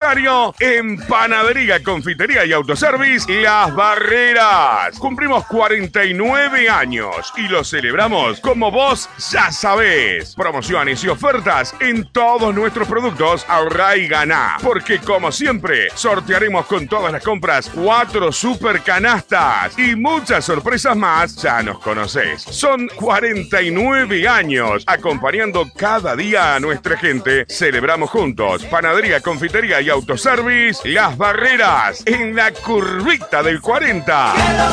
aniversario en Panadería, Confitería y Autoservice Las Barreras. Cumplimos 49 años y lo celebramos como vos ya sabés. Promociones y ofertas en todos nuestros productos. Ahorrá y ganá, porque como siempre sortearemos con todas las compras 4 super canastas y muchas sorpresas más. Ya nos conocés. Son 49 años acompañando cada día a nuestra gente. Celebramos juntos. Panadería, Confitería y Autoservice Las Barreras, en la curvita del 40.